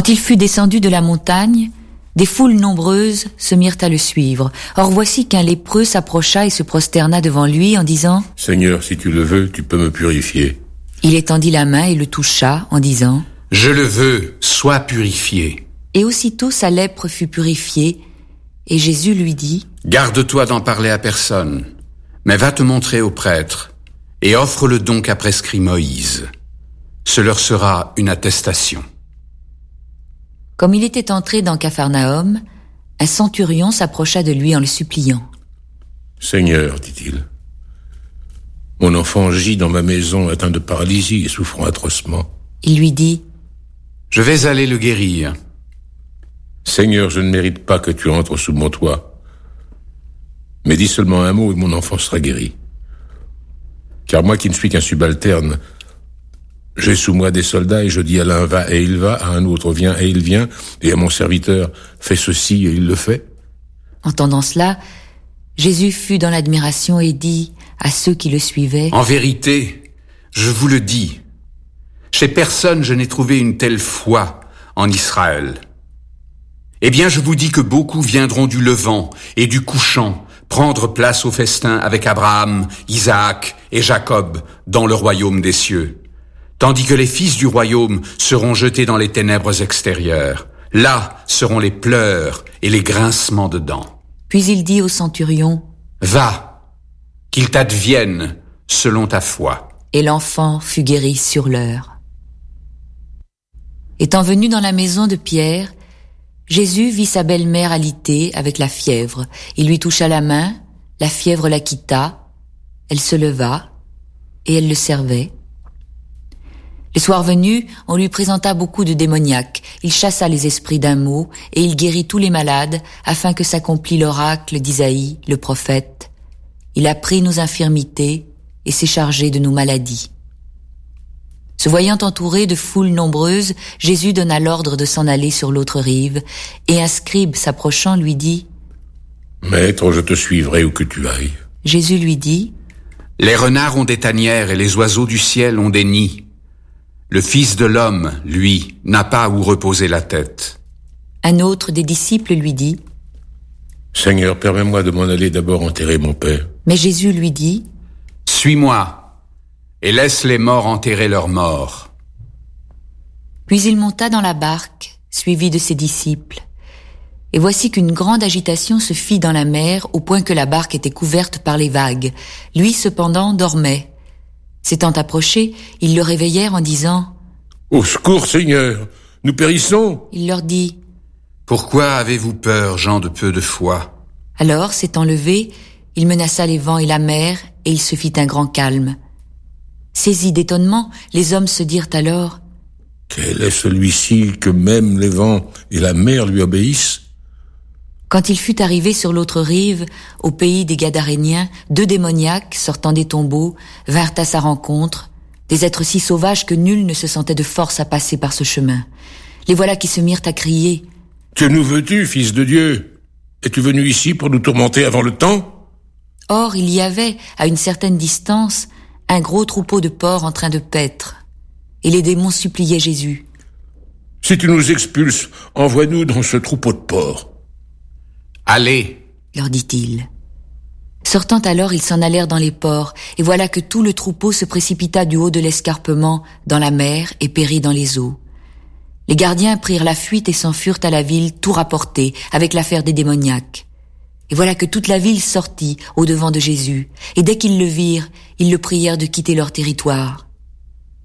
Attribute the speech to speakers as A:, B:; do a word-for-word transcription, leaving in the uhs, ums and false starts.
A: Quand il fut descendu de la montagne, des foules nombreuses se mirent à le suivre. Or voici qu'un lépreux s'approcha et se prosterna devant lui en disant «
B: Seigneur, si tu le veux, tu peux me purifier. »
A: Il étendit la main et le toucha en disant
C: « Je le veux, sois purifié. »
A: Et aussitôt sa lèpre fut purifiée, et Jésus lui dit «
C: Garde-toi d'en parler à personne, mais va te montrer au prêtre, et offre le don qu'a prescrit Moïse. Ce leur sera une attestation. »
A: Comme il était entré dans Capharnaüm, un centurion s'approcha de lui en le suppliant.
B: « Seigneur, dit-il, mon enfant gît dans ma maison atteint de paralysie et souffrant atrocement. »
A: Il lui dit
C: « Je vais aller le guérir. »
B: « Seigneur, je ne mérite pas que tu entres sous mon toit. Mais dis seulement un mot et mon enfant sera guéri. Car moi qui ne suis qu'un subalterne, j'ai sous moi des soldats et je dis à l'un va et il va, à un autre viens et il vient, et à mon serviteur fais ceci et il le fait. »
A: Entendant cela, Jésus fut dans l'admiration et dit à ceux qui le suivaient «
C: En vérité, je vous le dis, chez personne je n'ai trouvé une telle foi en Israël. Eh bien, je vous dis que beaucoup viendront du levant et du couchant prendre place au festin avec Abraham, Isaac et Jacob dans le royaume des cieux, tandis que les fils du royaume seront jetés dans les ténèbres extérieures. Là seront les pleurs et les grincements de dents. »
A: Puis il dit au centurion
C: « Va, qu'il t'advienne selon ta foi. »
A: Et l'enfant fut guéri sur l'heure. Étant venu dans la maison de Pierre, Jésus vit sa belle-mère alitée avec la fièvre. Il lui toucha la main, la fièvre la quitta, elle se leva et elle le servait. Le soir venu, on lui présenta beaucoup de démoniaques. Il chassa les esprits d'un mot et il guérit tous les malades afin que s'accomplît l'oracle d'Isaïe, le prophète. Il a pris nos infirmités et s'est chargé de nos maladies. Se voyant entouré de foules nombreuses, Jésus donna l'ordre de s'en aller sur l'autre rive, et un scribe s'approchant lui dit «
B: Maître, je te suivrai où que tu ailles. »
A: Jésus lui dit
C: « Les renards ont des tanières et les oiseaux du ciel ont des nids. Le Fils de l'homme, lui, n'a pas où reposer la tête. »
A: Un autre des disciples lui dit
B: « Seigneur, permets-moi de m'en aller d'abord enterrer mon père. »
A: Mais Jésus lui dit
C: « Suis-moi. Et laisse les morts enterrer leurs morts. »
A: Puis il monta dans la barque, suivi de ses disciples. Et voici qu'une grande agitation se fit dans la mer, au point que la barque était couverte par les vagues. Lui, cependant, dormait. S'étant approchés, ils le réveillèrent en disant
B: « Au secours, Seigneur, nous périssons !»
A: Il leur dit
C: « Pourquoi avez-vous peur, gens de peu de foi ?»
A: Alors, s'étant levé, il menaça les vents et la mer, et il se fit un grand calme. Saisis d'étonnement, les hommes se dirent alors
B: « Quel est celui-ci que même les vents et la mer lui obéissent ?»
A: Quand il fut arrivé sur l'autre rive, au pays des Gadaréniens, deux démoniaques, sortant des tombeaux, vinrent à sa rencontre, des êtres si sauvages que nul ne se sentait de force à passer par ce chemin. Les voilà qui se mirent à crier
B: « Que nous veux-tu, fils de Dieu? Es-tu venu ici pour nous tourmenter avant le temps ?»
A: Or, il y avait, à une certaine distance, un gros troupeau de porcs en train de paître. Et les démons suppliaient Jésus.
B: « Si tu nous expulses, envoie-nous dans ce troupeau de porcs. »«
C: Allez,
A: leur dit-il. Sortant alors, ils s'en allèrent dans les ports, et voilà que tout le troupeau se précipita du haut de l'escarpement dans la mer et périt dans les eaux. Les gardiens prirent la fuite et s'enfurent à la ville, tout rapporté, avec l'affaire des démoniaques. Et voilà que toute la ville sortit au devant de Jésus, et dès qu'ils le virent, ils le prièrent de quitter leur territoire.